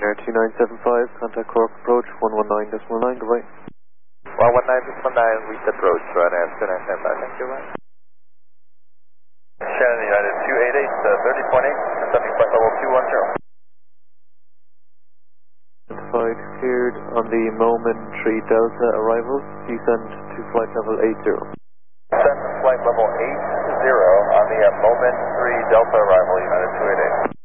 Air 2975, contact Cork approach 119.9, goodbye. 119.9, reset approach, right air 2975, thank you, bye. Shannon United 288, 30.8, ascending flight level 210. Identified, cleared on the Momin 3 Delta arrival, descend to flight level 80. Descend to flight level 80 on the Momin 3 Delta arrival, United 288.